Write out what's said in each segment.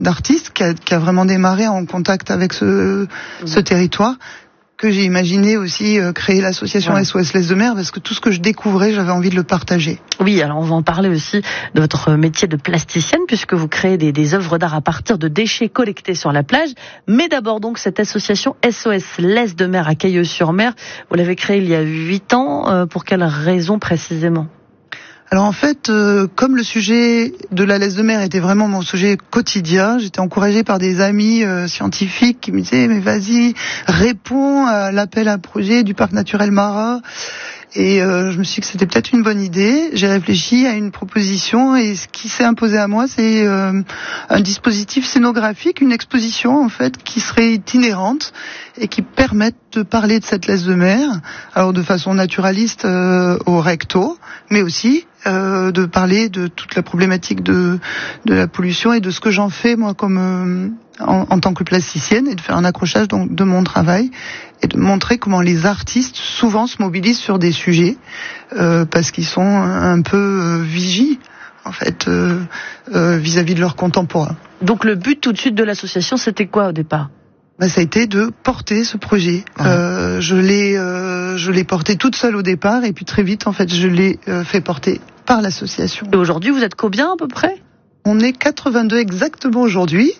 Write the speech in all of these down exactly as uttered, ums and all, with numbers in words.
d'artistes qui a, qui a vraiment démarré en contact avec ce, mmh. ce territoire, que j'ai imaginé aussi euh, créer l'association ouais. S O S Laisse de Mer, parce que tout ce que je découvrais, j'avais envie de le partager. Oui, alors on va en parler aussi de votre métier de plasticienne, puisque vous créez des, des œuvres d'art à partir de déchets collectés sur la plage. Mais d'abord donc cette association S O S Laisse de Mer à Cailleux-sur-Mer, vous l'avez créée il y a huit ans, euh, pour quelle raison précisément ? Alors en fait, euh, comme le sujet de la laisse de mer était vraiment mon sujet quotidien, j'étais encouragée par des amis euh, scientifiques qui me disaient « mais vas-y, réponds à l'appel à projet du parc naturel Mara ». Et euh, je me suis dit que c'était peut-être une bonne idée. J'ai réfléchi à une proposition et ce qui s'est imposé à moi, c'est euh, un dispositif scénographique, une exposition en fait qui serait itinérante et qui permette de parler de cette laisse de mer, alors de façon naturaliste euh, au recto, mais aussi euh, de parler de toute la problématique de de la pollution et de ce que j'en fais moi comme euh, en, en tant que plasticienne, et de faire un accrochage donc de mon travail et de montrer comment les artistes souvent se mobilisent sur des sujets euh, parce qu'ils sont un peu euh, vigies en fait euh, euh, vis-à-vis de leurs contemporains. Donc le but tout de suite de l'association, c'était quoi au départ ? Bah, ça a été de porter ce projet. Ouais. Euh, je l'ai, euh, je l'ai porté toute seule au départ, et puis très vite, en fait, je l'ai euh, fait porter par l'association. Et aujourd'hui, vous êtes combien à peu près ? On est quatre-vingt-deux exactement aujourd'hui,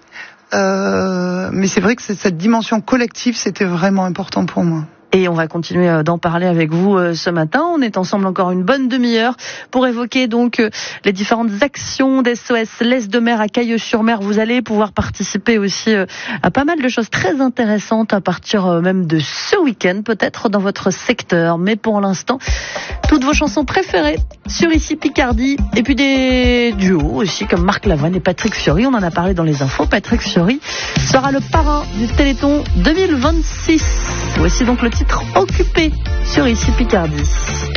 euh, mais c'est vrai que c'est, cette dimension collective, c'était vraiment important pour moi. Et on va continuer d'en parler avec vous ce matin. On est ensemble encore une bonne demi-heure pour évoquer donc les différentes actions d'S O S Laisse de Mer à Cailleux-sur-Mer. Vous allez pouvoir participer aussi à pas mal de choses très intéressantes à partir même de ce week-end, peut-être dans votre secteur. Mais pour l'instant, toutes vos chansons préférées sur Ici Picardie. Et puis des duos aussi comme Marc Lavoine et Patrick Fiori. On en a parlé dans les infos. Patrick Fiori sera le parrain du Téléthon deux mille vingt-six. Voici donc le titre Occupé sur Ici Picardie.